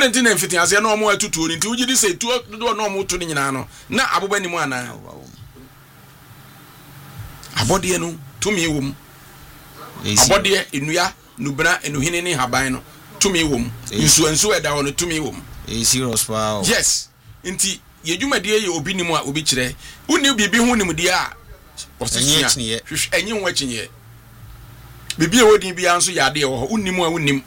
adenti na mfiti ase na omo atutuo ni nti ugi di say tuo do na omo to ni nyina no na aboba ni mu ana abode no tumi wom abode enua nubra enuhine ni haban no tumi wom nsu eda ho no tumi wom serious wow yes nti yedwumadie ye obi ni mu a obi kire uni bibi hu ni mu dia a osisia enyi ho akinye bibi e wodi bia nso yade e ho uni mu a unim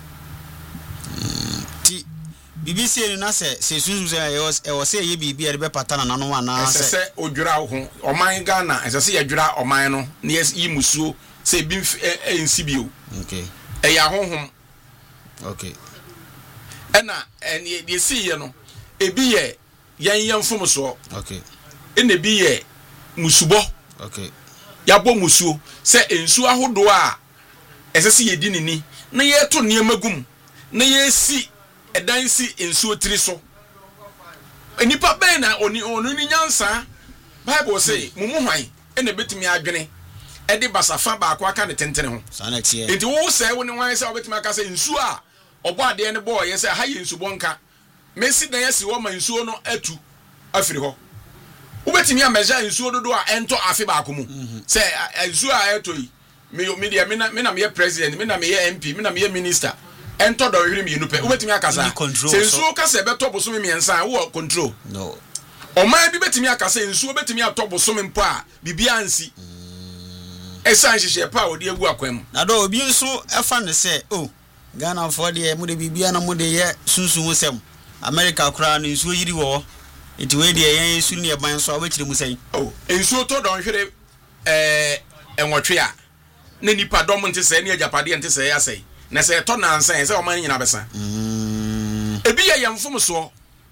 ti bibi se na se sunsun se e wo se ye bibi e be patana na no ana se odwura ho oman Ghana se ye dwura oman no na yi musuo se bi ensibio okay e ya honhom okay ena ene de si ye no ebi ye yan fom so okay ene bi ye musubo okay yabo musuo se ensu ahodo a esese ye di nini na ye to ne magum na ye si edan si ensuo tiri so enipa ben na oni ni nyansa bible say mumu hwan ene betimi adwene e de basafa ba akwa aka ne tentene ho sanetie enti wo say wo ne hwan say obetimi aka say ensuo a obo ade ne boy ye say ha ye ensubo nka mesi dan ye si wo ma ensuo no atu afiri ho ubetimi ameja ensuo dodo a ento afi ba akomu say ensuo a eto yi me dia me na me president me na me MP me na me minister ento do hwiri me nupe ubetimi akasa say ensuo kasa beto boso me miensa wo control no oman bi betimi akasa ensuo betimi atoboso me mpo a bibia ansi esan hihye pa odi egu akwam na do obi nso efa ne se oh Ghana for de mu de bibia na mu de ye sunsun ho sem America kura no ensuo yiri wo enti we de yen su ne ban so abekire mu sai oh ensuo to don hwere enwotwe a na nipa dom nte se ne ajapade nte se ya sei na se to na ansan se o man nyina besa ebi ye yemfom so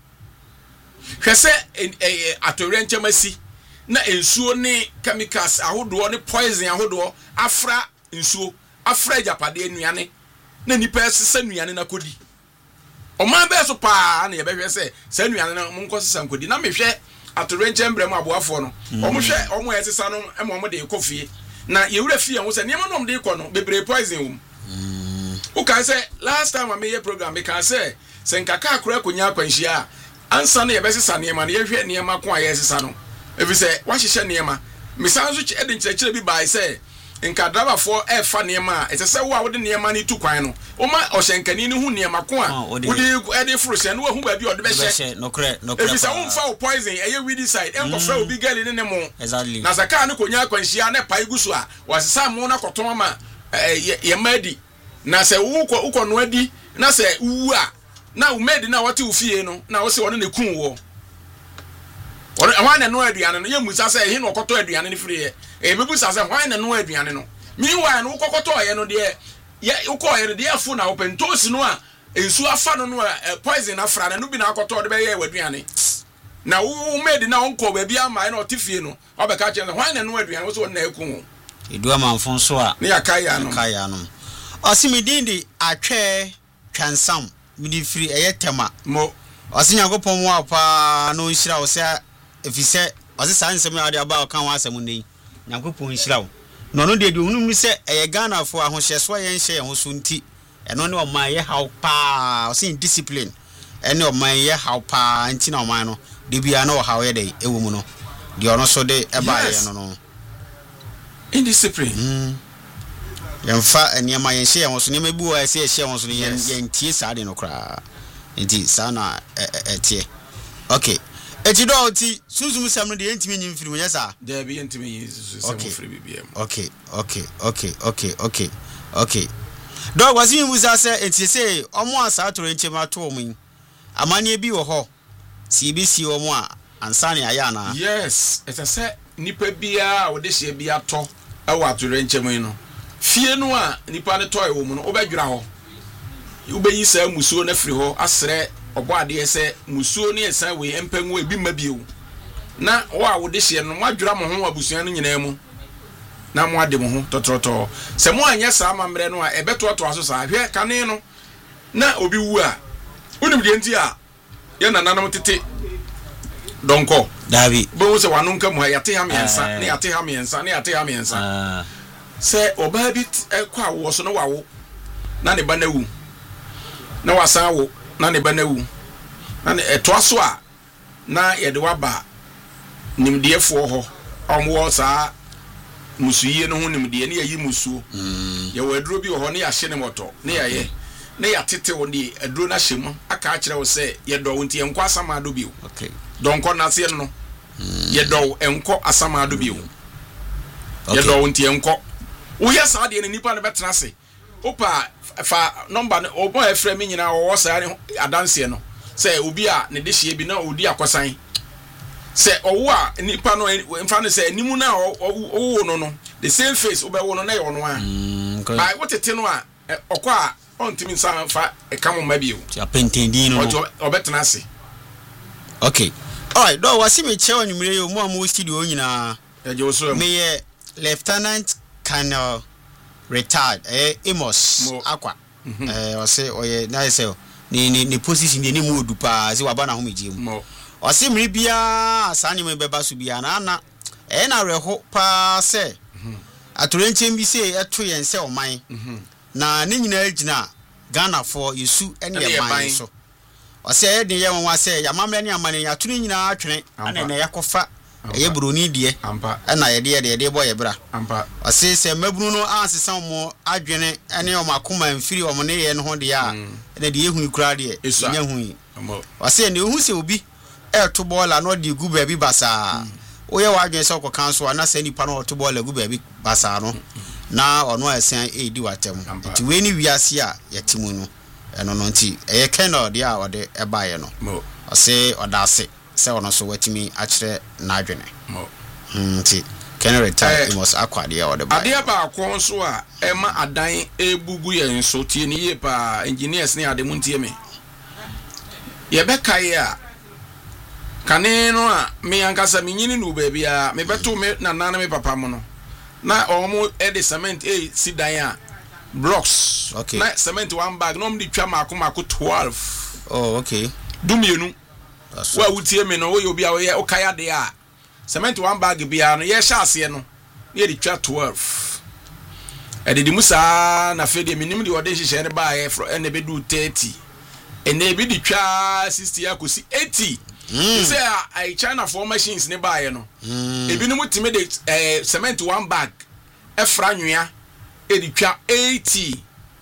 hwese atore nchemasi na ensuo ne chemicals ahodo ne poison ahodo afra ensuo afra ajapade anuane na nipa sesa nuane na kodi o man be so pa na ye be hwe se anuane na monko sesa nkodi na mehwe atore nchembrem aboafo no o mo hwe o mo esesa no e mo de kofie na ye wura fie ho se niam no de ko no bebre poison wum o kan se last time I made program me kan se nkaka akura konya akwanhia ansa na ye be sesa niam na ye hwe niam ko a ye sesa no efi se wa hihye niam misanzo che de nkyerɛkyerɛ bi bai se nka driver for e fa niam a etese wo a wo de niam ni tu kwan no o ma ohyenkani ni hu niam ko a wo de e de furuse no hu ba bi o de be hye no kre efi se wo mfa o poison eye weedy side enko fra obi gali ne mo exactly na saka ne konya akwanhia na pai gusu a wasesa mo na koton ma ye madi na se wo no adi na se wu a na wo madi na wote ufie no na wo se wo ne kun wo wana no aduane no ye musa se he no koto aduane ne free e bebu sa se wana no aduane no meanwhile no kokoto ye no de ye uko ye de afu na open toast no a ensu afa no poison afra na no bi na koto de be ye aduane na wo made na onko ba bia ma na otifie no obeka che wana no aduane wo so na ekun edu amanfo so a ne yakaya no osimidindi atwe twansam midi free eye tema mo osinyagopon wa pa no nhira wo se efise osesa nsem ade aba o kan wa asem nei nyagopon nhira wo no no de unum se eye Ghana fo ahohyeso ye nhye ho so nti eno ne oman ye how pa osin discipline ene oman ye how pa nti na oman no de bia na o how ye dey ewo mu no de ono so de eba ye no indiscipline yemfa eniema ye nhye ho so ne mebu o ese ye hye ho so ye ntie sa de no kra nti sana etie okay etido oti sunsun sam no de entimi nyim firi mo yesa de bi entimi yesu sam firi bibiem okay do wasi mi busa se etise omo asa atoro nchema to omo amane bi wo ho si bi si omo a ansane aya na yes etase nipa bia wo de hye bia to e wa atoro nchema no fie no a nipa ne toy wo mu no obedwira ho ubeyi sa musuo na firi ho asre obo ade se musuo ne esa we empangu ebi mabio na wo a wo de hye no mwadwira mo ho abusuan no nyina mu na mo ade mo ho totroto se mo anya sa amamre no a ebeto to aso sa hwe kane no na obi wu a unim de nti a ye nananam tete donko davi bo wo se wanu nka mo ya te ha miensa ne ya te ha miensa ne ya te ha miensa se oba bi kwa wo so no wawo na ne ba na wu na wasan wo na ne ba na wu na etoa so a na ye de waba nimdeefo ho omwo saa musuye no ho nimde ne yayi musuo ye waduro bi ho ne ya hye ne moto ne ya ye ne ya tete wo ne aduro na hye mu aka a kire wo se ye do wonti enko asama do bio okay donko na se no ye do enko asama do bio ye do wonti enko wo ya sa de ne nipa ne betena se opa fa number no obo efre me nyina wo sa ne adanse no se obi a ne de hye bi na odi akosan se owo a nipa no mfa no se animu na owo no the same face obewo no na ye ono a by what tete no a okwa ontimi nsa fa ekamo mabio ya pentendi no obetena se okay alright do wasi me che onwumire yo mu amu studio nyina je oso me ye Lieutenant Colonel retired Amos Akwa wase oye na say ni position ni mu odupa se waba na ho meje mu wase mmiri bia asanye me beba so bia na na na reho pa se atorenchen bi se eto yen se oman na ne nyina agina Ghana for Yesu ene ye man so wase de ye won wase ya mamre ne amane ya tunu nyina atwene ana na yakofa eye broni die na ye de boye bra wase se mabunu no ansesa mo adwene ene o makoma mfiri o mo ne ye no ho de a na de ehunu kura de nya hu wase ne hu se obi to bola no de gu ba bi basa oye wa adwene se okokan so na se nipa no to bola gu ba bi basa no na ono esen edi watem ti we ni wiase a yetimu no eno no nti eye Colonel de a ode ebaye no ose odase se ono so watimi akire na adwene nti Colonel retire Amos Akwa de a ode baye ade ba akon so a ema adan ebugu yen so tie ni ye pa engineers ni ade muntie me ye be kai a kane no a me ankasa me nyini no ba bia me beto me nana me papa mo no na omo ede cement sidan a blocks okay na cement one bag no mdi twa mako 12 oh okay dumienu wa wutie me no wo obi a wo ye okaya de a cement one bag bia no ye hya ase no ye de twa 12 ede di musa na fede minim de ode hye ne ba ye fro ene be du 30 ene be di twa 60 akosi 80 say a China for machines ne ba ye no ebi no mutime de cement one bag efra nwea edi twa 80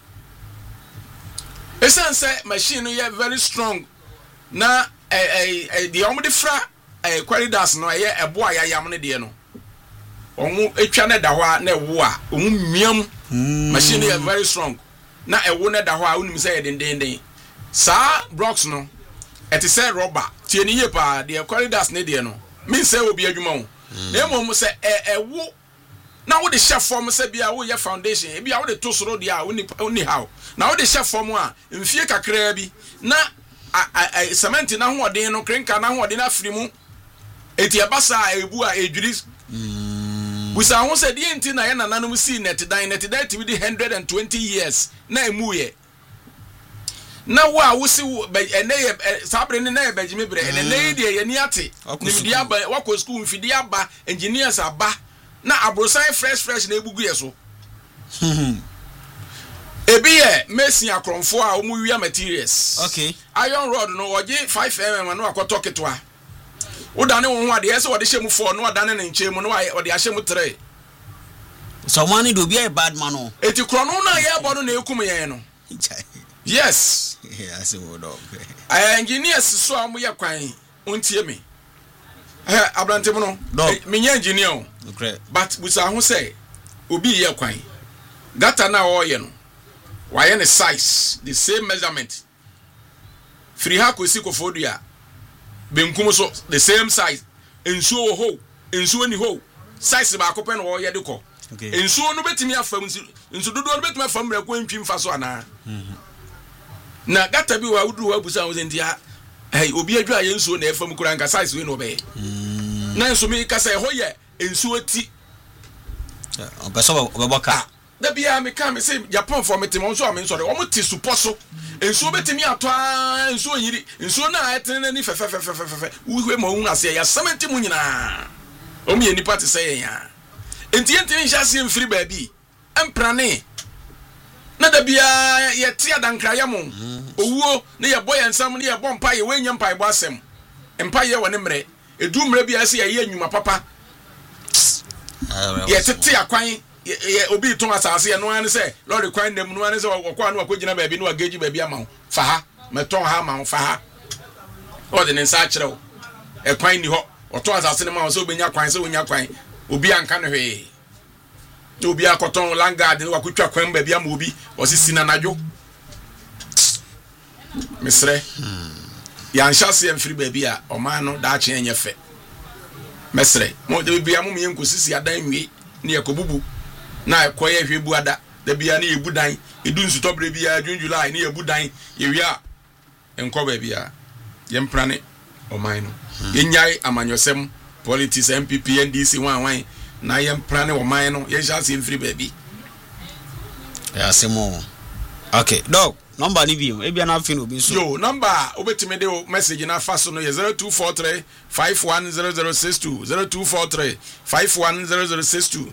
esense machine no ye very strong na the omde fra corridors no ye ebo ayayam ne de no omu etwa ne da ho a na ewo a omu miam machine no ye very strong na ewo ne da ho a unim say den sa blocks no eti say rubber tie ni ye pa the corridors ne de no min say obi adwuma ho na emom say ewo na wo de chef form say bia wo ye foundation bia wo de to soro de a oni how na wo de chef form a mfie kakra bi na cement na ho odin no krenka na ho odin afiri mu eti abasa ebu a edwiri busa ho say die nti na ye nananum si net dan ti bi 120 years na emu ye na wo a wo si ene ye sabre ne na ye bajime bre ene ne de ye ni ate nimdi aba wako school mfidi aba engineers aba na abrosan fresh na ebugu ye so ebi ye mesin akronfo a omu wia materials okay iron rod no oje 5mm no akoto ketwa wo dane wo ho ade ye se wo de hyemu 4 no dane ne nchemu no wo de ahyemu 3 so money do be a bad man o eti krono na ye bono na ekum ye no yes yeah so do engineers so amu ye kwan ontie me abrantemo no me nya engineer o okay but busa ho say obi ye kwan gata na o ye no waye ne size the same measurement free ha ko si ko fodua benkum so the same size ensuo ho ensuo ni ho size ba ko pe no ye de ko ensuo no betimi afam ensu dodo no betimi afam ra ko ntwi mfa so ana na gata bi wa wudu wa busa ho sentia obi adwa ye ensuo na efam kura nka size we no be na ensu mi ka say ho ye ensuo ti obeso obeboka da bia me ka me say Japan for me tim so am nso de o mo ti supo so ensuo betimi ato ensuo yiri ensuo na etene ni fefefefefefe uhwe ma hu ase ya samenti mu nyina o mi enipa te say ya enti ntimi hya se mfiri ba bi emprane na da bia ye te adankraya mo owuo ne ye boy ensam ne ye bɔ mpa ye wenya mpa bɔ asɛm mpa ye wɔ ne mre edu mre bia se ye anwuma papa ye tete akwan ye obi ton asase ye no an se lord kwan nem no an se wɔkɔ anu akɔgyina baabi no ageji baabi ama ho fa ha meton ha ma ho fa ha o de ne nsa kyerɛw kwan ni hɔ ɔtɔ asase ne ma so obenya kwan se wonya kwan obi anka no hwee obi akoton langard ne wakutwa kwan ba bia ma obi osisi na nadwo misre ya nhyase mfiri ba bia o man no da kye enye fe mesre mo de bia mo me nkosisi adan nwie ne yakobubu na ekoye hwebu ada da bia ne yebu dan edu nsutobre bia June July ne yebu dan ye wia enko ba bia ye mprane o man no yenyai amanyosem politics MPP NDC wan na yem plane wo man no ye sha se mfiri baabi ya semo okay dog number ni bi e bia na afin obi so yo number obetime de message na fa so no ye 0243 510062 0243 510062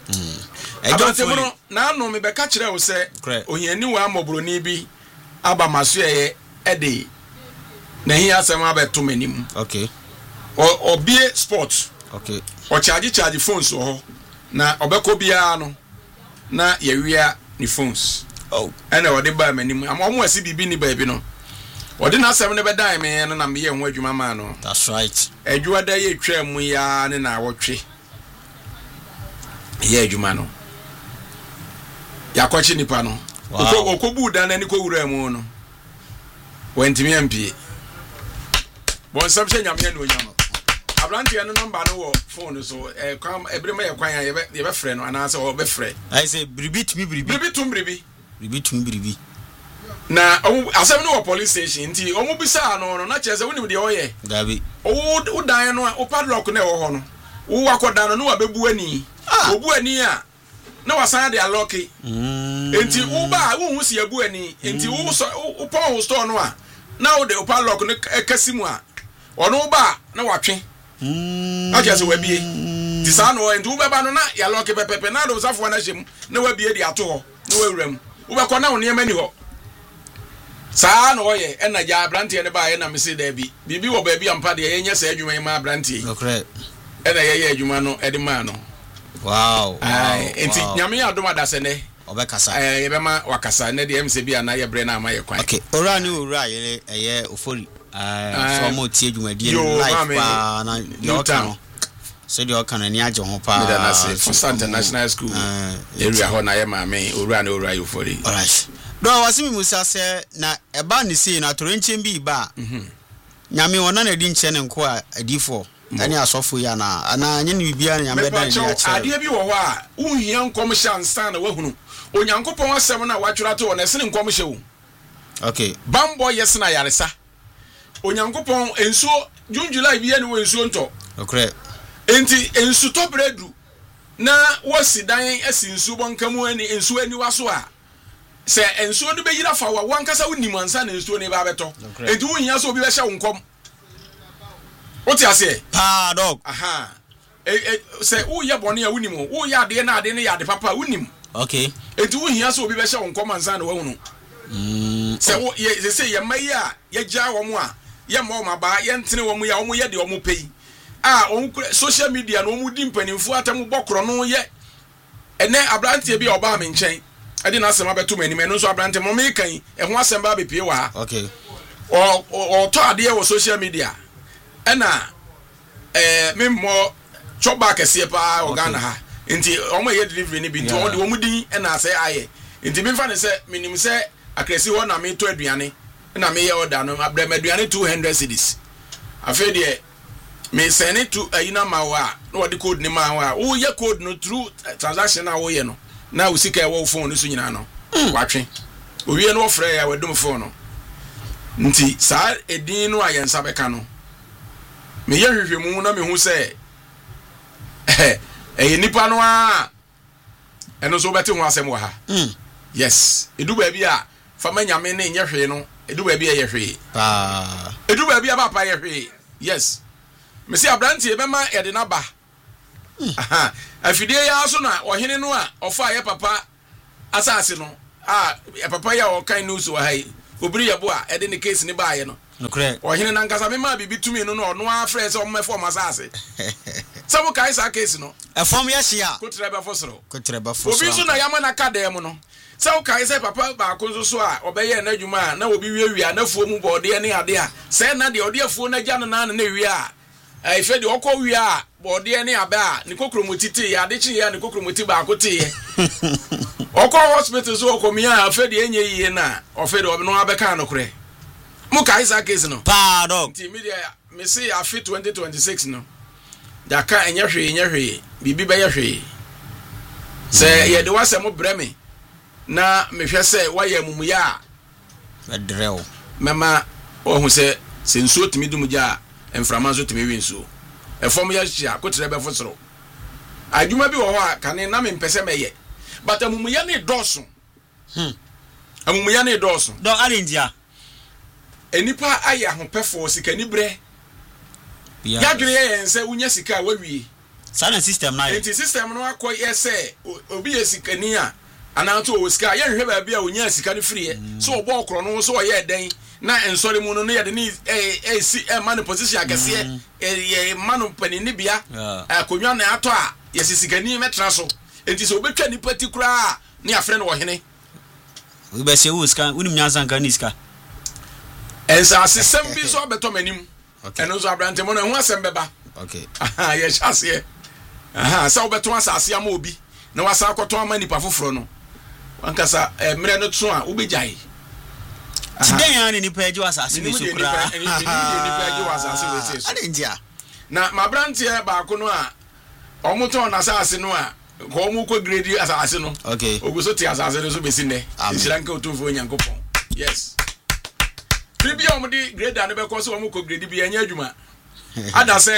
na no me be ka kire wo se ohani wa mobroni bi aba maso ye ede na hi asem abeto manim okay obie sport okay o charge phones ho na obeko bia no na ye wia ni phones ene o de ba manim am omo asi bibi ni ba bi no o de na asem ne be dan me no na me ye ho adwuma ma no that's right adwuma da ye twa mu ya ne na wotwe ye adwuma no ya kwachi nipa no okobu dan na ni ko wura mu no wentimi ampie bon sabse nyame no nyama Abranti no number no wo phone so kwam ebrema ye kwan ye be frɛ no ana se wo be frɛ I say bribi na asem no wo police station nti omo bisa no na kyerɛ sɛ wonim de oyɛ dabi wo dan no o padlock na wo hɔ no wo akoda no wa bebu ani obu ani a na wasan de aloki enti wo ba wo hu si abu ani enti wo pon store no a na wo de o padlock no kasimu a ono ba na watwe akyase wabie ti sa no enti wo beba no na ya loki pepepe na do safo na hyem na wabie de ato ho na wawuram wo be kɔ na wo ne mani ho sa no ye ena ja Abranti ne ba ye na mesi da bi bibi wo ba bi ampa de ye nya sa adwuma ma Abranti okay ena ye adwuma no edi ma no wow enti nyame ya adoma da se ne obekasa ye be ma wakasa ne de emse bi ana ye bre na ama ye kwan okay ora ni ora ye ofori so mo tie adwumadie life pa na yo so de okan ani age ho pa na se for international school area ho na ye ma me ora na ora yo ofori alright do wasimi musa se na eba ni sei na torenchen bi ba nyame wona na di nche ne nko a adifo ani asofo ya na ana nye ni bibia na nyame dan ya che ade bi wo ho a unhia nkom hya nsan na wahunu onyankopon asem na watwura to na sene nkom hye wo okay bambo yes na yaresa onyankopon ensuo June July bi ene wo ensuo nto okay enti ensu to bredu na wasi dan asinsu bonkamu ani ensu ani waso a se ensuo no be yira fa wa wankasa wonim ansa na ensuo ne ba beto enti wo hia so obi be hye wo nkom oti ase pa dog aha se wo ye bone a wonim wo ye ade na ade ne ya ade papa wonim okay enti wo hia so obi be hye wo nkom ansa na wahunu se wo ye se ye mai a ye gya wo mu a ye mo ma ba ye ntene wo mu ya wo mu ye de wo mu pei on social media no mu di mpanimfu atam bokro no ye ene Abranti bi oba me nchen ade na asem abeto manim eno so Abranti mo me kan e ho asem ba be pie wa okay o to ade wo social media ena me mo choba kese pa organa ha nti o mo ye delivery ni bi nti o de wo mu din ena se aye nti me fa ne se minim se akresi ho na me to aduane na me ye order no abrem aduane 200 cedis afi de me send it to ayina mawa no what the code ni mawa wo ye code no through transaction na wo ye no na wo sika wo phone no so nyina no watwe owie no wo frɛ ya wadum phone no nti sa edin no ayensa beka no me ye hwehwemu na me hu sɛ nipa no a eno so beti ho asɛm wa ha yes edu ba bi a fa manyame ne nye hwe no edu ba bi a ye hwe edu ba bi a papa ye hwe yes me si Abranti e bema e de na ba aha afidie ya so na ohene no a ofa ye papa asase no papa ya o kan news wa hai obiri yebo a e de ne case ne baaye no nokre ohene na nkasa me ma bibi tumi no no afre se o mefo masase se mo kai sa case no efom ya hia kotreba fosoro obi so na yama na kadem no se o kai se papa ba ko so a obeye na adwuma na obi wiawia na fuo mu bode ne ade a se na de ode afuo na gya no na wi a ife de okọ wi a bode ne aba ne kokromotiti ya de chi ya ne kokromoti ba akote ye okọ hospital so okomi a afe de enye yiye na ofe de obi no abeka no kure mu kai sa case no pa dog ti media me say afi 2026 no da ka enye hwe bibi be ye hwe se ye de wasem breme na me hwe se waye mumuya edrew mama ohun se nsuo timi dumja enframa so timi winsuo efom ya hia kotre be fosoro adwuma bi wo ho a kane na me mpese meye but amumuya ne doso amumuya ne doso do arendia enipa aya hopefo sika ni bre ya dwene ye nse unya sika wawie sana system na enti system no akoye se obi ye sika ni a ananto o sika ye hwe ba bia unya sika ni free so obo okro no so ye den na ensori mu no ye de ni si man position agase ye manu panini bia akonwa na ato a ye sika ni metra so enti so obetwa ni particular ni afre no wo hene we be se wo sika unim nyansa nka ni sika ensa asem bi so abeto manim eno so abrante mo no ho asem beba okay ye chase sa obeto asase am obi na wasa akoto amani pa foforo no wankasa mre no to a ubejai today ani ni pa eji asase ni so kura ni pa eji asase we se so adendia na mabrante ba ko no a omoto na asase no a ko mu ko grade asase no okay oguso ti asase no so besi ne nsiranka otumfo nyankopon yes Tribia omudi grade and be cause omo ko grade bi anya adwuma ada se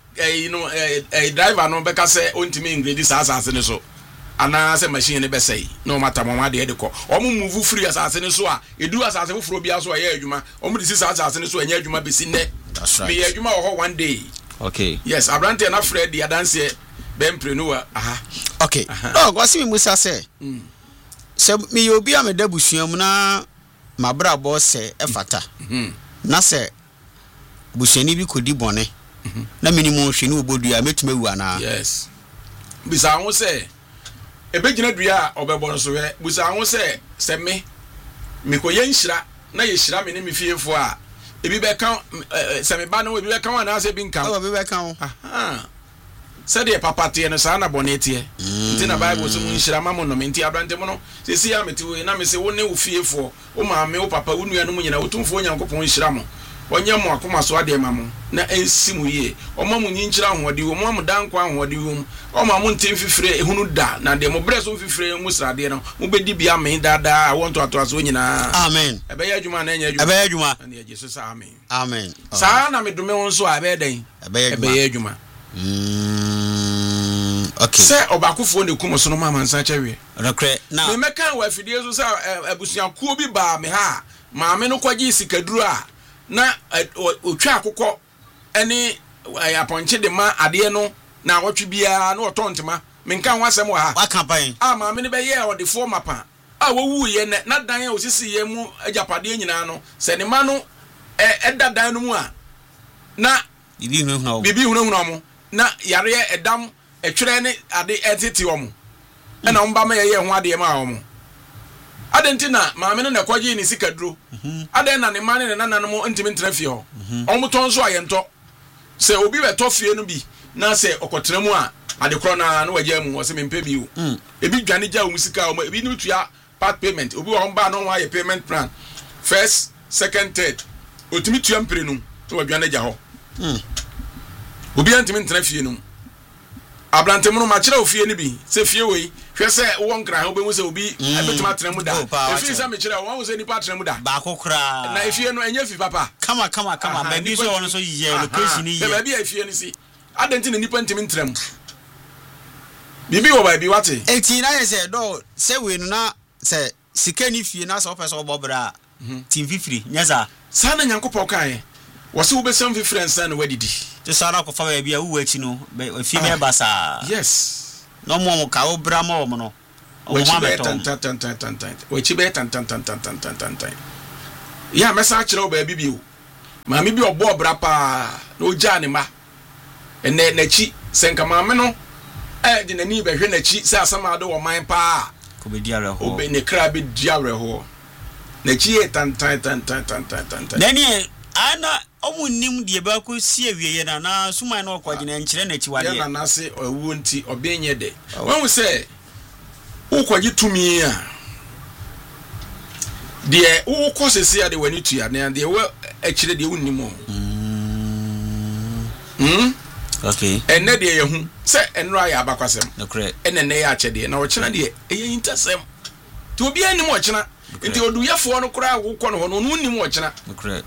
driver no be ka se ontimi grade asase ne so ana se machine ne be sei no matter mama de ko omo move free asase ne so a edu asase foforo bia so ya adwuma omo de sisa asase ne so anya adwuma be si ne that's right me adwuma ho one day okay yes abrante na Fred ya dance be mprenua okay dog wasi mi musa se se mi obi a me da busuam na mabra boss efata na se busheni bi kodi bone na minimum hwe ni obodua metuma wu ana yes bisa ho se ebegina dua obebo so we bisa ho se me koye nhira na ye hira me ne me fiefo a ebi be kan se me ba na ebi be kan na se bi nkan ebi be kan se de papa tie no sa na bonete nti na bible so mu nhira ma mo no menti abrante mo no se si ya meti we na me se wo ne wo fiefo wo ma me wo papa wo nua no mu nyina wo tumfo nyankopon nhira mo onye mo akoma so ade ma mo na ensi mu ye oma mu nyinchira hoode wo mo dan kwa hoode wo oma mu ntim fifire ehunu da na de mo bre so fifire mu srade no mo bedi bia me dada I want to ato nyina amen ebe ya adwuma na enya adwuma ebe ya adwuma na ye Jesus amen amen sa na me dome won so abe den ebe ya adwuma okay se obakofo ne kum so no mama nsa chewe rekre na me meka wa fidie so sa abusuakuo bi ba me ha maame no kwaji sikaduru a na otwa akokọ ene aponche de ma ade no na wotwe bia na otontema menka ho asem wa ha waka ban maame ne be ye odefo mapa wowu ye na dan a osisi ye mu agapade nyina no se ne ma no eda dan no mu a na bibi hunahuna mo na yare edam etwere ne ade etete omo na omba ma ye ho ade ma omo adentina maame no na kwaji ni sikaduro aden na ne mane ne nana no ntimi ntena fie ho omoton so ayento se obi beto fie no bi na se okotra mu a ade kro na wagya mu wo se mempe bi o ebi dwane gya wo musika o ebi ni tua part payment obi wo mba no wa ye payment plan first second third otimi tua mpire no to wadwane gya ho obi antimi ntena fie no abrante mu no ma kire ofie ni bi se fie wei hwe se wo nkra ho be mu se obi abetuma tena mu da efie se me kire wo wo se ni pa tena mu da ba kokra na efie no enye fi papa kama ba bi so wono so ye location ni ye ba bi efie ni si adenti ni nipa ntimi ntena mu bibi wo ba bi wate enti na ye se do se we no na se sika ni fie na so person obobra team fifiri nyaza sana nyankopɔ kae wo se wo be sem fifiri nsa na wadidi to sara ko fa ba bia wo achi no fie me basa yes no mo ka wo bra mo no wachi be tan ya mesa kire oba bibio ma me bi obo obra pa na ogya ne ma ene nachi senka ma me no de nani be hwe nachi se asama do wo man pa ko be diare ho obe ne kra be diare ho nachi e tan nani ana omunim de ba ko si awieye na suman na okwagyina nkyere nachi wade ya na se owu nti obenye de when we say ukwaji tumi a de ukosese ya de wani tuya na de we akire de unnim okay enne de ye hu se enra ya abakwasem no correct enne ne ya akye de na okina de eye intasem to obi anim okina nti oduyefo no kura wukọ no ho no unnim okina no correct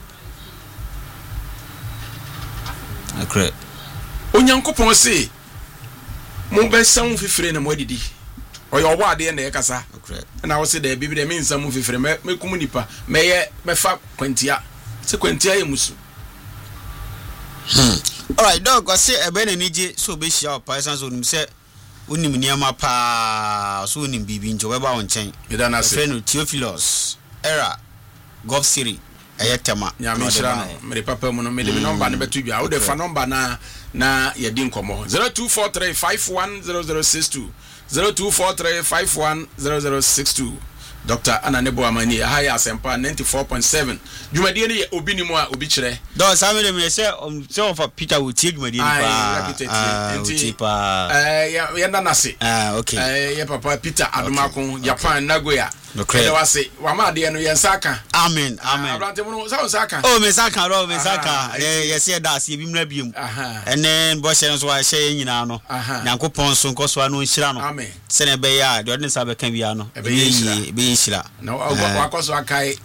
correct onyankopon se mo be sam fifire na mo adidi oyo obo ade na ekasa na wo se da bibi de me nsam fifire me kum nipa me fa kwantia se kwantia ye musu all right dog I say ebe na nije so be hia opa so nim se unim niama pa so unim bibi njo we ba won chen ida na se friend Theophilus era Gulf City ayetema nya me shira no me papa mu no me de number na betu dwa wo de fa number na ye di nkomo 0243510062 0243510062 Dr. Ananebo Amani high asempa 94.7 Jumadi ni obi ni mo a obi kire do sa me dem say of Peter Wutie Jumadi ni pa ya nanase okay ya papa Peter Adumakon Japan Nagoya okay wase wa ma de no yensaka amen abrante mo sa saka oh me saka ro me saka yes ye da se bi mra biem enen bo hye so wa hye nyina no Nyankopon so nkoso anu nhira no amen se ne be ya de odin sa be kan bia no be nhira no wakoso akai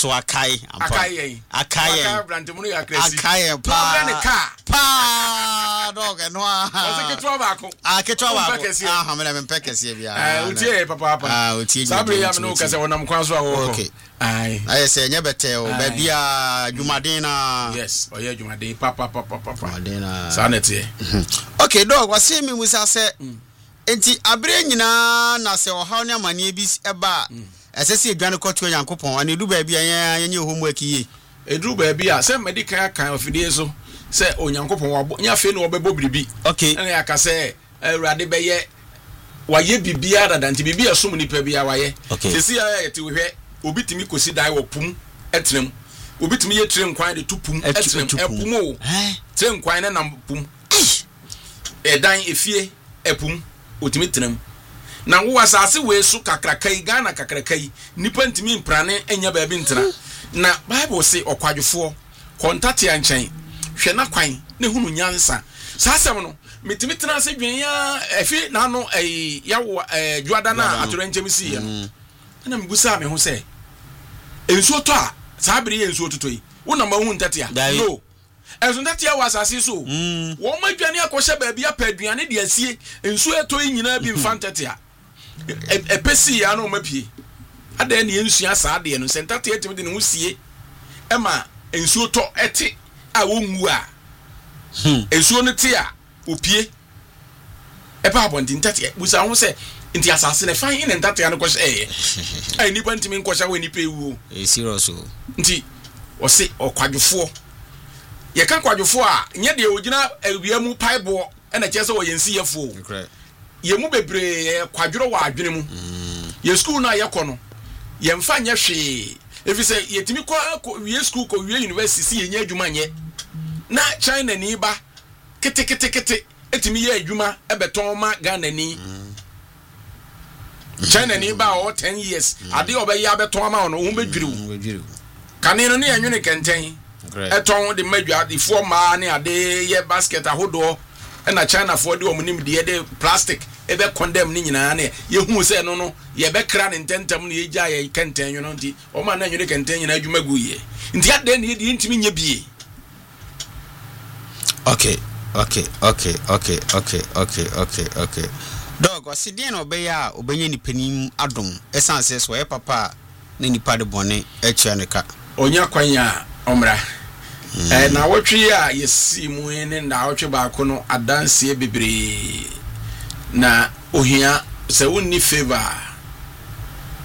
abrante mo ya kresi akai pa dog no o se ketwa ba ko ketwa ba ko me mpekese bia utie papa utie sabre ya me kase wonam kwan so awo okay ai se nya bete o ba bia Jumaden na yes o ye Jumaden papa Jumaden sanete okay dog wase me musa se enti abre nyina na se o haw ne amane bi eba esese edwane koto Nyankopon ane du ba bia yenye homu akiye edru ba bia se medical kan ofidie so se Onyankopon wabo nya fe no obebo biribi okay ene akase awurade be ye waye bibia dadanti bibia som nipa bia waye sesi ya yete hwe obi timi kosi dai wo pum etrem obi timi ye trem kwan de tupum etrem epum o trem kwan na nam pum edan efie epum otimi trem na wo asase we so kakrakai Ghana kakrakai nipa ntimi mprane enya ba bi ntena na Bible say okwadwefo kontate anchen hwe na kwan ne hunu nyansa sasem no mitimi tena se dwen ya efi na no ya juada na atorenchemisi ya na mbusa me ho se ensuo to a sabiri ensuo toto yi wona ma hu ntatia no ensuo ntatia wa asase so wo ma dwane akɔhye ba bia pa aduane de asie ensuo eto yi nyina bi mfa ntatia epesi ya no mapie ada ne ensua saade no ntatia etimi de ne ho sie ema ensuo to ete a wonwu a ensuo no te a opie eba abondi ntatia busa ho se nti asase ne fan in ntatia no kɔhye ai nipa ntimi nkɔhye we nipa ewu serious nti o se okwadwofo ye kan kwadwofo a nye de ogina awia mu paibo na kyese wo yensi yefo ye mu bebre kwadworo wa adwene mu ye school na ye kɔ no ye mfa nye hwe efise ye timi kɔ wie school kɔ wie university ye nya adwuma nye na China ni ba kete etimi ye adwuma ebeton ma Ghana ni China ni ba o 10 years ade obeya abeton ma no wo bedwiriw kane no ne anwene kenten eton de madwa de fo ma ne ade ye basket ahodo na China for de omunim de plastic ebe condemn ni nyina ne ye hu se no ye be kra ne ntentam ne ye gya ye kenten yo no nti o ma na anwene kenten nyina adwuma guye nti ade ne ye ntimi nya bie okay dog osidien obeya obenye ni panim adom essence so ye papa ne nipa de bone echianeka onya kwanya omra na wotwe a yesi mu ne na wotwe ba ko no adanse bebre na ohia se wonni favor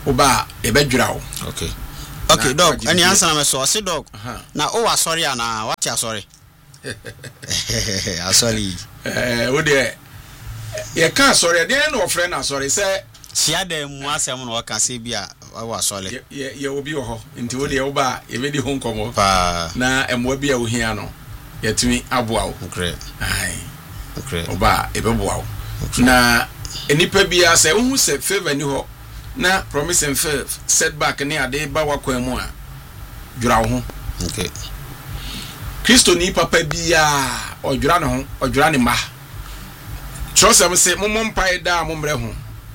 oba ebedwira wo okay dog any answer na me so say dog na o wa sorry ana what ya sorry sorry wo de ye ka sorry de na ofre na sorry say sia da mu asem na o ka say bia wa sorry ye obi wo ho nti wo de wo ba ye be di ho nkomo pa na emwa bia wo hia no yetumi aboa wo okay oba ebeboa wo na enipa bia say wo hu say favor ni ho na promise and fail setback ni ade ba wakwan mu a dwura wo ho okay Kristo ni papa bia odwura ne ho odwura ne ma Trosem say momom pai da momre ho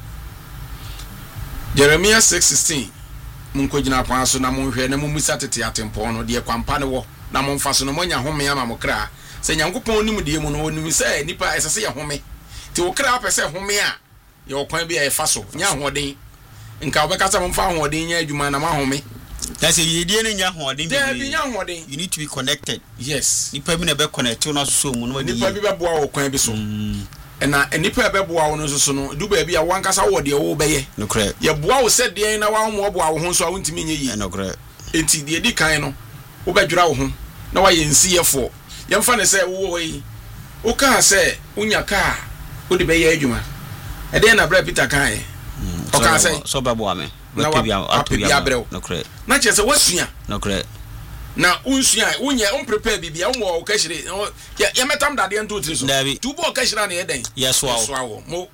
Jeremiah 6:16 munko gina kwan so na monhwe na mumusa tete atempo no de kwampa ne wo na momfa so no monya home ama mokra se nyankopon nim de mu no onim se nipa esese ye home ti wo kra pese home a ye okwan bia ye fa so nya hoden nka obekasa momfa hoden nya adwuma na ma home that's you dey nya hoden be nya hoden you need to be connected yes nipa bi na be connect no so mu no nipa bi be boa wo kwan bi so ena nipa be boa wo no so no du ba bi a wankasa wo de wo be ye no kra ye boa wo se de na wa mo boa wo ho so a wontimi nye yi no kra enti de di kan no wo be dwura wo ho na wa ye nsiyefo ye mfa ne se wo yi wo ka se unya ka wo de be ye adwuma e de na bra Peter kan e o ka se so ba boa me na atobia brew no kra na che se wasua no kra na unsua unye prepare bibia wo ka hire ya metam dade nto tiri so tubo ka hira na ye den yes wo mo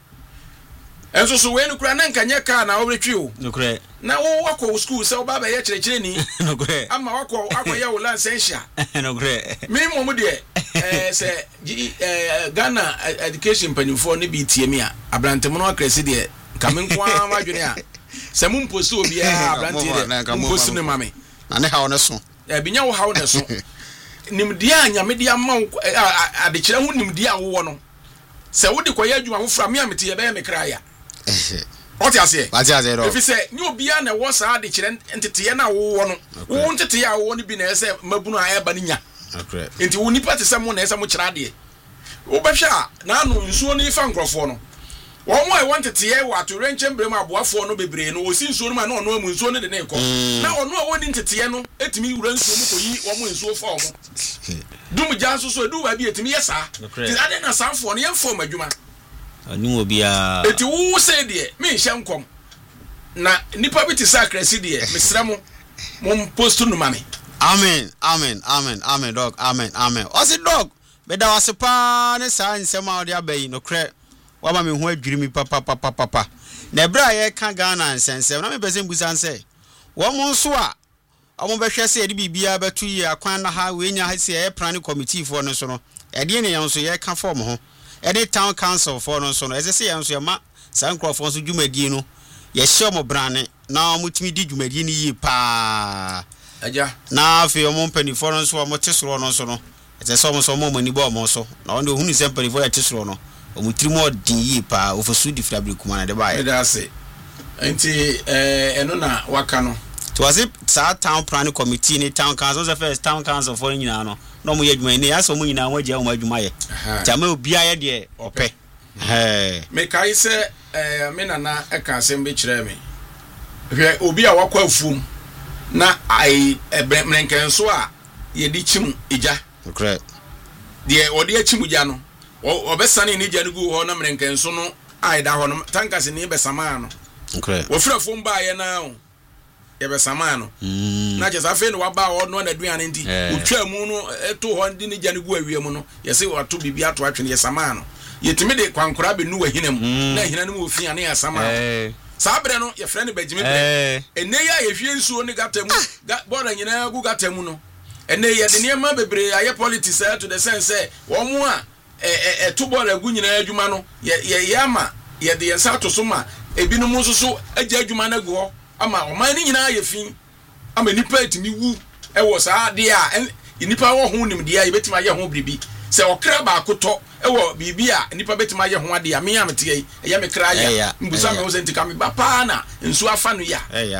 enso so we no kura na nkanye ka na wo retwi o no kra na wo wakọ school se wo baba ye kirekire ni no kra ama wakọ akoye wo license no kra me mo de se Ghana education panifo ne bi tie mi a abrantem no akresi de kamenkwa madwene a se mu mposi obi a abrante de mposi ne mame na ne ha wo ne so binya wo ha wo ne so nimdia nyame dia ma adekire hu nimdia wo no se wo de koye adwuma wo fra me amete ye be me kraya what you say if you say ni obia na wo sa adekire ntete na wo no wo ntete ya wo no bi na ese mabunu a eba nya enti wo nipa te se mo na ese mo kira de wo behwa na anu nsuo ni fa nkrofo no wọ́n mọ̀ ẹ̀wọ̀n tètè yẹ wà tó rẹ́nkyẹ́ mbẹ́rẹ́ mu aboafoɔ no bebree no wọ́n si nsuo no ma na ɔno amu nsuo no de ne kɔ na ɔno a wɔdi tètè yɛ no etimi wura nsuo mu kɔ yi wɔn mu nsuo fa wɔn dum gya nso so edu baabi etimi yɛ saa ti ade na sanfoɔ no yɛn fɔm adwuma ɔni wo bia eti wo sɛ deɛ mi nhyɛ nkɔm na nipa bi te sɛ akrasi deɛ mesrɛ mo post no ma me amen dog amen ɔsi dog bɛda wase paa ne saa nsɛm a ɔde aba yi no korɛ wama me ho adwiri mi papa na bra ye ka Ghana nsensem na me pese mbusan se wo mo nso a omo behwe se edi bibia betu yi akwan na ha we nya ha se e plan committee for no so no e de ne yan so ye ka form ho e de town council for no so no e se yan so ye ma san crofo so dwumadi no ye hye omo brane na omo timi di dwumadi ni yi pa aja na afi omo mpani for no so omo tesoro no so no e se so omo mani bo omo so na on de hunu se mpani for ya tesoro no omutrimo din yi pa ofosu di frabri kuma na de ba ya da se enti eno na waka no to was it sa town planning committee ni town council the first town council for nyina no mo yedwuma ni aso mo nyina wagia mo adwuma ye jama obi aye de ope me kai se me nana e ka asem be kire me hwe obi a wakwa afum na ai mrenkenso a ye di chim ija correct de odi achim ija no obesane ni ija nugu ho na mrenkenso no ai da ho no tankase ni be sama no correct wo fra fom ba ye na o ye be sama no na je sa fe no waba ho no na aduane ndi otwa mu no eto ho ndi ni ija nugu awie mu no ye se wato bibia to atwe ye sama no yetimi de kwankora be nu wahinam na hina no ofia na ya sama sabre no ye frɛ ne bagime bre ene ya ye hwie nsuo ne gatamu bora nyina gu gatamu no ene ye de ne ma bebre aye politics to the sense wo mu a to bora gu nyina adwuma no ye ama ye de yensa to so ma ebinu mu so agya adwuma na gu ho ama oman ni nyina ye fin ama nipa etimi wu wo saa de a nipa wo ho nim de a ye betima ye ho bribi se okra ba akoto ewo bibia nipa betima ye ho ade a me amete ye me kra ya mbusa me ho senti ka me ba pa na nsu afa no ya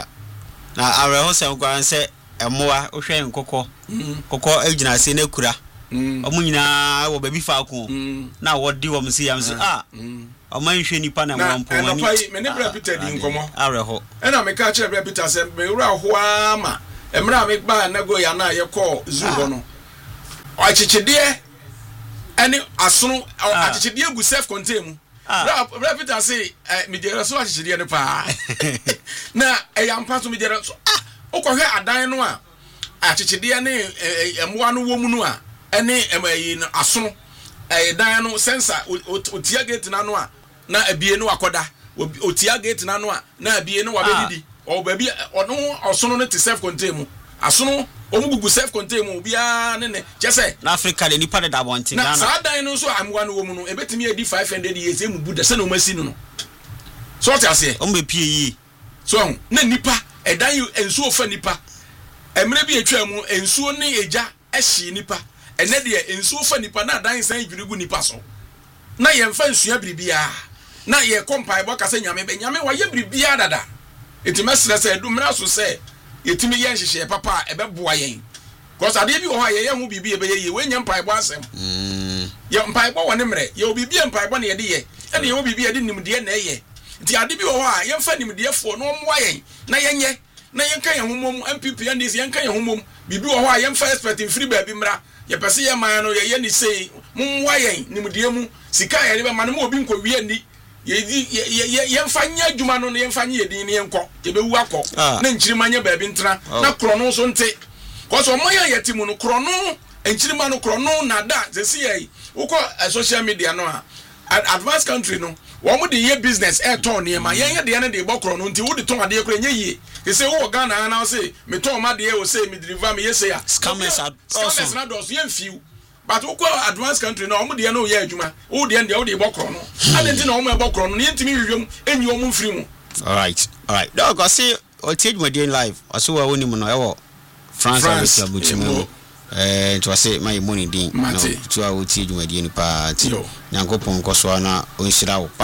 na awe ho se nkwan se emoa ohwe nkokɔ kokɔ agina se na kura omu nyina wo baby fa ko na wo di wo msi yam so ɔman hwɛ nipa na mo mpo mani me ne bra Peter di nkomo areho ɛna me ka kyerɛ bra Peter sɛ me wura hoa ma emra me ba na go ya na ye call zoo ho no ɔkyekyede ɛne asono ɔkyekyede gu self contain mu bra Peter say me dey so ɔkyekyede ne pa na ɛyampa so me dey so okɔhwɛ adan no a ɔkyekyede ne ɛmoa no wɔ mu no a ɛne ɛmayi no asono dan no sensor otia gate na no a na abie no akoda otia gate na no a na abie no wabedidi o ba bi ono osono no te self contain mu asono omugugu self contain mu bia ne chese na Africa le nipa da bonti na sa dan no so amwa no wo mu no ebetimi edi 500 years emu buda se na o masi no so what ase o mbe pie yi so na nipa edan ensuo fa nipa emre bi etwa mu ensuo ne eja ehye nipa ene de ensuo fa nipa na dan san dwirigu nipa so na yemfa nsua biribia na ye kompai bo kase nyame be nyame wa ye biribia dada etime stress edumra so se yetime ye nhihye papa ebeboa yen cause ade bi wo ha ye hu biribia be ye we nyampai bo asem ye mpai bo wone mre ye obibia mpai bo na ye de ye ene ye obibia de nimde na ye nti ade bi wo ha ye mfa nimde fo no mwa yen na yenye na yenka ye homom MPP ndis yenka ye homom bibi wo ha ye mfa expecting free ba bi mra ye pese ye man no ye ni sei mumwa yen nimde mu sika ye be man mo obi nko wie ndi ye mfa nya adwuma no ye mfa nya yedin ne yenko ye be wu akọ na nchirima nya ba bi ntra na kro no so nte cause o moya yetimu no kro no nchirima no kro no na da se se ye uko social media no a advanced country no wo mo de ye business ton ne ma ye de ne de bokro no nti wo de ton ade kro nya yie ke se wo Ghana na say me ton ma de o say me deliver me ye say scammers na do so ye mfiu but wo advanced country no mo de no ye adwuma wo de wo de bokro no adenti na wo mo bokro no ne ntimi hwehwem enyi wo mo mfiri mu all right dog I say o take my day live aso wa woni mu no e wo France abuchimo to say my money din no to a take my day ni pa ti nyankopon koso na o nhira wo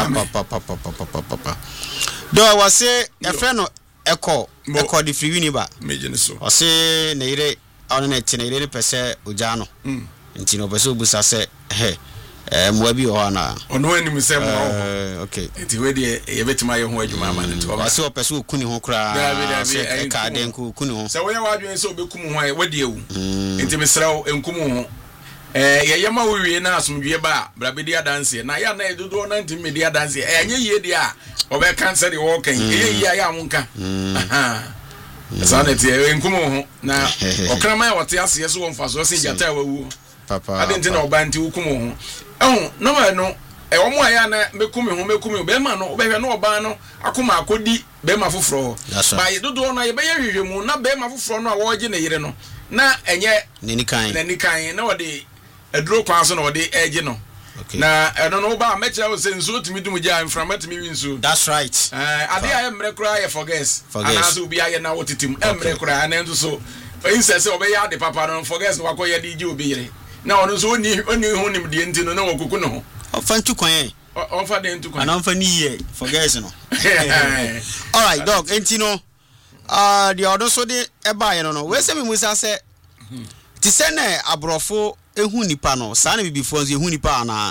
pa do I say e friend no eko the free wini ba meje ne so o say na ire on na tine ire pese oja no nti no pese obusa se mwa bi o na ono anim se mo okay nti we de ye betima ye ho adwuma ma ne to ba se o pese okuni ho kra se ka den ku kuni ho se we ya wadwen se obekum ho we de ewu nti mesrawo enkum ho ye yema wo wie na asomdwe ba brabedi adanse na ya na dodo na nti media adanse enye ye de a obe cancer de wo kan ye ya ya monka sana ti enkum ho na okrama ya wote ase so won faso se jata wawu papa adenti na oba nti wukum ho no ma no omo aya na mekum be ma no be hwe no oba no akoma akodi be ma foforo ba ye dodo no ye be ye hwehwemu na be ma foforo no a wo gye ne yire no na enye nani kan na wode aduro kwan so na wode eje no na eno no ba mecha wo se nso timi dum gya inframat mi wi nso that's right ade aye mre kura ye forget anaso obi aye na wotitim emre kura na nso so insese obe ya de papa no forget no wakoye de gye obi yire na ono so oni hu nim de enti no na wokuku no ofa ntu kwan ofa de ntu kwan ana ofa ni ye forget no all right dog enti no the odo so de eba ye no we se me musa se ti se na abrofo ehu nipa no sa na bibifo nso ehu nipa ana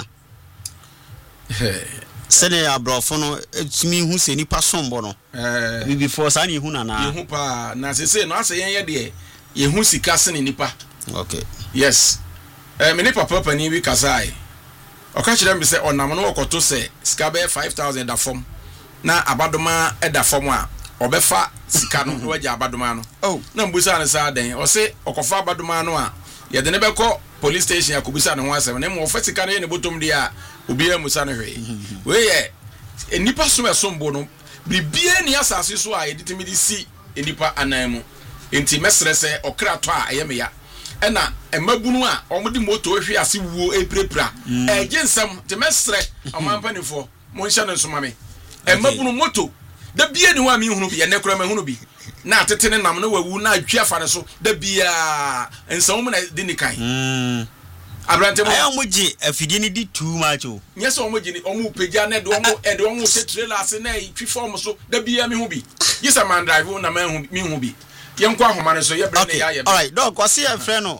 se ne abrofo no etimi hu se nipa sombo no bibifo sa na ehu na ehu pa na se no ase yen ye de ehu sika se ne nipa okay yes me ne papa pani bi kasai o ka kire me se onam no okoto se sika be 5000 da fom na abadoma e da fom a obefa sika no no waja abadoma no na mbusa ne sa den o se okofa abadoma no a ye de ne be ko police station yakobusa ne ho asem na mo ofa sika no ye ne botom dia obi ya musa no hwe we ye enipa so esombo no bibie ni asase so a ye ditimi di si enipa ananmu enti mesre se okra to a ye me ya ena emabunu a omudi moto hwe ase wuo eprepra ejensam te mesre amanpanifo mo nhya ne nsoma me emabunu moto da bie ni wa mi hunu bi ene kura me hunu bi na atete ne nam ne wawu na adwa fa ne so da bia ensam na di ni kan abrante mo ayo moji afidi ni di too much o nyese omoji ni omu peja ne de omu se trailer ase na twi form so da bia mi hu bi yesa man drive na mi hu bi yenko ahoma ne so ye bre ne ya ye all right dog kwase ya frɛ no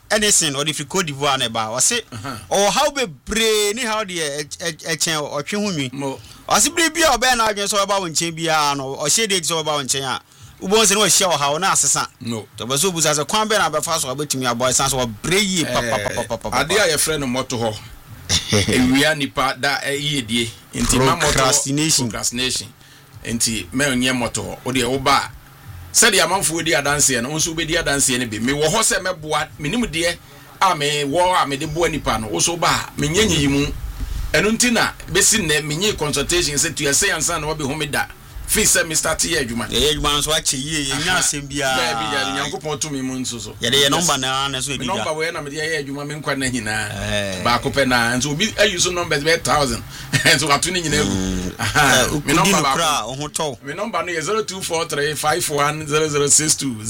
Edison or if you Cote d'Ivoire neba or say or how be brain how the chen or chihumi or simply be a ben against all about Chimbian or shade it about China. Who wants to know show how an assassin? No, the Bazubus as a quamben about fast or betting your boys or brave papa. I dear a friend of Moto. We are nipa that a year into procrastination. Enti me onye moto o de oba said the amount for the dance and also be the dance and be me wo ho se meboa minim de a me wo a me de boa nipa no wo so ba me nyanyi mu enu ntina besi ne menyi consultation say to say ansa na wo be homeda fi say Mr. T adwuma adwuma so ache ye nya asem bia bia nyankopon to me mu nso so ye de number na so edida number we na me de ye adwuma me nkwa na hina ba ko pe na nso obi ayuso numbers be 1000 enso atu ni nyina egu me number ba ohoto me number no 0243510062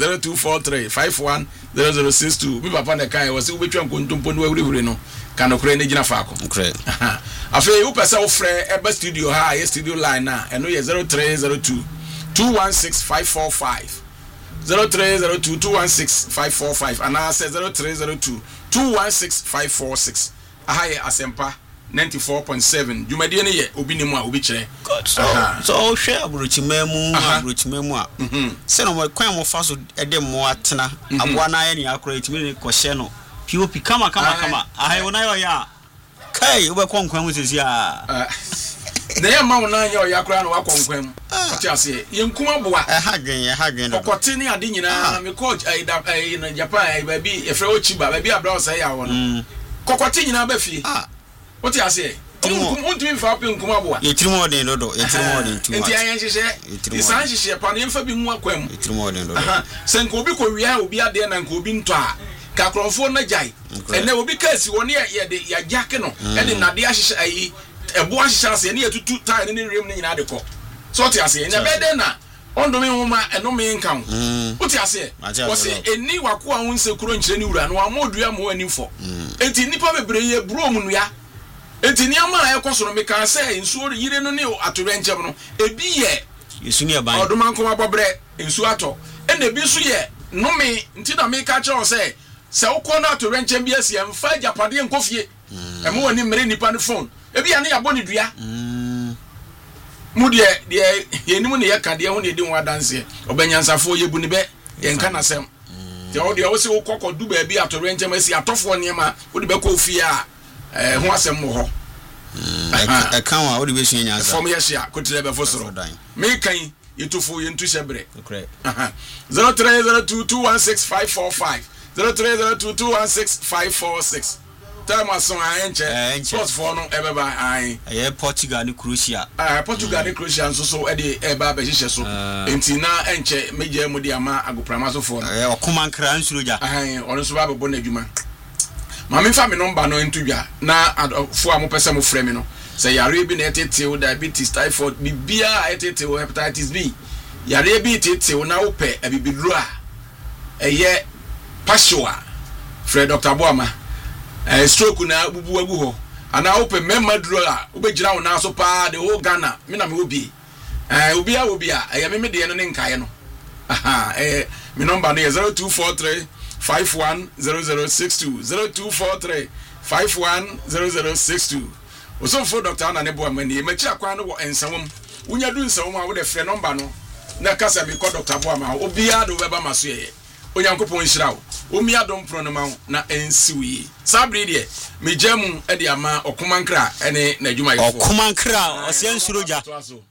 0243510062 mi papa na kai wo se ubetwa nkontompo no awurewure no kanokure ne gina faako okay afi wo pesa wo frɛ eba studio ha ye studio line na eno ye 0302216545 0302216545 ana se 0302216546 aha ye asempa 94.7 Jumadi ne ye obi ne mu a obi kyerɛ so hwe abrochimemu a se no mo kwan mo fa so ede mo atena aboa na ye ne akora etimi ne kɔhye no POP kama aha wona yo ya kai ube kwankwan mu sisi a na ye ma wona ye o ya akora no wakwankwan mu ati ase ye nkuma boa hadwen okote ne ade nyina me coach na Japan ba bi e frɛ ochiba ba bi abra o say ya wo no kokote nyina ba fie what you say? Untumi fa pe nkuma boa. Yetirimo den dodo, yetirimo den tuma. Enti ayen hyehyɛ. Isan hyehyɛ pa ne mfa bi mu akwam. Yetirimo den dodo. Senko obi ko wia obi ade na nko obi ntɔ a. Ka krɔfo na jai. Ene obi ka si woni ye de ya jake no. Ene nade ahyehyɛ ayi ebo ahyehyɛ ase ne yetutu tai ne rem ne nyina de kɔ. So what you say? Nya be den na ondo me homa eno me nkan. What you say? Wo se eni wako a wonse kuro nkyere ni wura no amodua mo anifo. Enti nipa bebre ye bro mu nua. Enti niama a ekosoro me kan say nsuo yire no ne atorenchem no ebi ye yesuni aban odoma nkoma bobre nsuo ato ena ebi so ye no me nti na me ka kire say se ukọ na atorenchem bi asia mfa japade nkofie emo wani mere nipa ne phone ebi ya ne yabo ne dua mu de yenimu ne ye ka de ho ne di ho adanse obanyansafo ye bu ne be ye nka na sem de o de o se ukọ du ba bi atorenchem asia atofo ne ma wo de be ko fie a ho asem mo ho e kan wa wo de be sua nyansa fom ye hia kotire be fosoro me kan yetufo yentu shebre 0302216545 0302216546 time ason ayenche sports for no ebeba ai Portugal ni Croatia Portugal ni Croatia nso so e de eba be hyehyɛ so enti na enche meje mu de ama agoprama so for no okomankra nsuroja ono so ba bebo na adwuma Mami fa me number no entudwa na fo a mo pese mo frɛ me no say yare bi na etete diabetes typhoid bibia etete hepatitis B yare bi etete na wo pɛ abibiduro a eye pashoa frɛ Dr. Boama stroke na bubu agu ho ana wo pɛ memma duro a wo be gira wo na so pa de wo Ghana me na me obi obi a eye me de no ne nkae no me number no 0243 510062 0243510062 Osofo Dr. Ananebo Amani machira kwa no wo ensawom unya du nsawom a wo de frɛ number no na kasa me ko Dr. Boama obia do beba maso ye onyankopon hyira wo omia dom pro no ma na ensiwi sabri de me jamu e de ama okomankra ene na adwuma yefo okomankra ose nsuroja